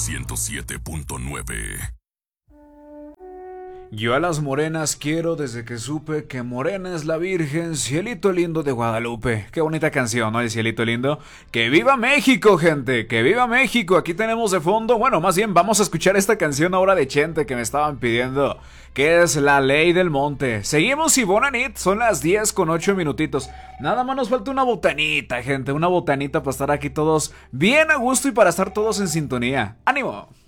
107.9. Yo a las morenas quiero desde que supe que morena es la Virgen, cielito lindo de Guadalupe. Qué bonita canción, ¿no? El cielito lindo. ¡Que viva México, gente! ¡Que viva México! Aquí tenemos de fondo, bueno, más bien vamos a escuchar esta canción ahora de Chente que me estaban pidiendo, que es La Ley del Monte. Seguimos y bonanit, son las 10:08. Nada más nos falta una botanita, gente, una botanita para estar aquí todos bien a gusto y para estar todos en sintonía. ¡Ánimo!